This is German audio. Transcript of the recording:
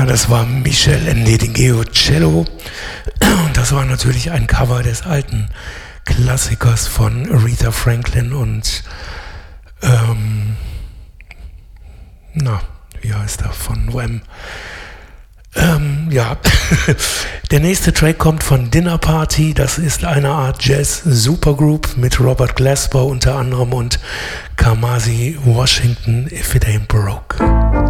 das war Michel Ndedigeo Cello. Und das war natürlich ein Cover des alten Klassikers von Aretha Franklin und wie heißt er, von Wham. Ja, der nächste Track kommt von Dinner Party. Das ist eine Art Jazz-Supergroup mit Robert Glasper unter anderem und Kamasi Washington, If It Ain't Broke.